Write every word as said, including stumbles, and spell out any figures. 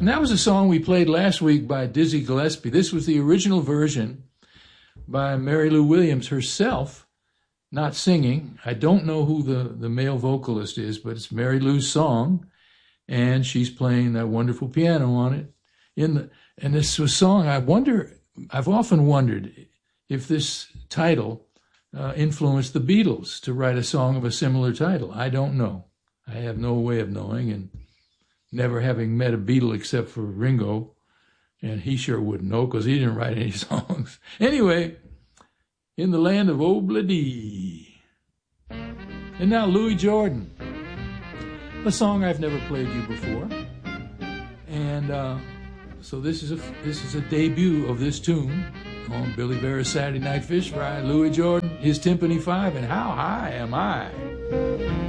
And that was a song we played last week by Dizzy Gillespie. This was the original version by Mary Lou Williams herself, not singing. I don't know who the, the male vocalist is, but it's Mary Lou's song, and she's playing that wonderful piano on it. In the and this was a song, I wonder, I've often wondered if this title uh, influenced the Beatles to write a song of a similar title. I don't know. I have no way of knowing, and never having met a Beatle except for Ringo, and he sure wouldn't know because he didn't write any songs. Anyway, In the Land of Obla-Dee. And now Louis Jordan, a song I've never played you before. And uh, so this is a this is a debut of this tune on Billy Vera's Saturday Night Fish Fry. Louis Jordan, his Timpani Five, and How High Am I?